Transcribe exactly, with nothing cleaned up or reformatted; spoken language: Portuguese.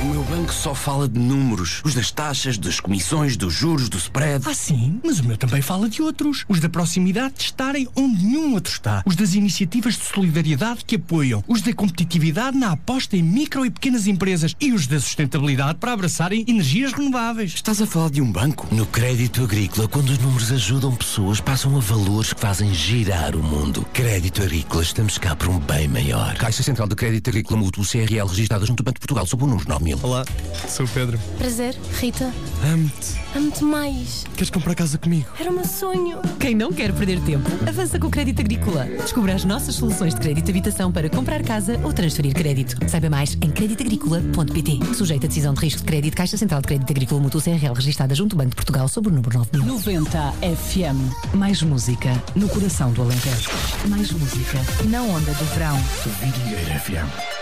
O meu banco só fala de números. Os das taxas, das comissões, dos juros, do spread. Ah, sim? Mas o meu também fala de outros. Os da proximidade de estarem onde nenhum outro está. Os das iniciativas de solidariedade que apoiam. Os da competitividade na aposta em micro e pequenas empresas. E os da sustentabilidade para abraçarem energias renováveis. Estás a falar de um banco? No Crédito Agrícola, quando os números ajudam pessoas, passam a valores que fazem girar o mundo. Crédito Agrícola, estamos cá por um bem maior. Caixa Central de Crédito Agrícola Mútuo C R L, registada junto ao Banco de Portugal, sob o número nove mil. Olá, sou o Pedro. Prazer, Rita. Amo-te. Amo-te mais. Queres comprar casa comigo? Era o meu sonho. Quem não quer perder tempo, avança com o Crédito Agrícola. Descubra as nossas soluções de crédito de habitação para comprar casa ou transferir crédito. Saiba mais em crédito agrícola ponto pt. Sujeito a decisão de risco de crédito, Caixa Central de Crédito Agrícola Mútuo C R L, registada junto ao Banco de Portugal, sob o número nove mil. noventa F M. Mais música no coração do Alentejo. Mais música na onda do verão. Vidigueira F M.